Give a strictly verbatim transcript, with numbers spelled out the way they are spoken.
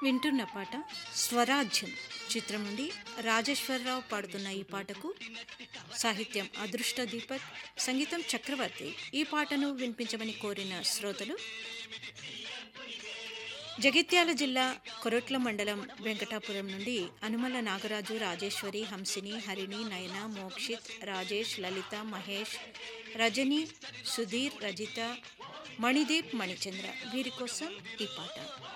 వింటున్న పాట స్వరాజ్యం చిత్రం నుండి రాజేశ్వరరావు పాడుతున్న ఈ పాటకు సాహిత్యం అదృష్ట దీపక్, సంగీతం చక్రవర్తి. ఈ పాటను వినిపించమని కోరిన శ్రోతలు జగిత్యాల జిల్లా కొరట్ల మండలం వెంకటాపురం నుండి అనుమల నాగరాజు, రాజేశ్వరి, హంసిని, హరిణి, నయన, మోక్షిత్, రాజేష్, లలిత, మహేష్, రజని, సుధీర్, రజిత, మణిదీప్, మణిచంద్ర. వీరి కోసం ఈ పాట.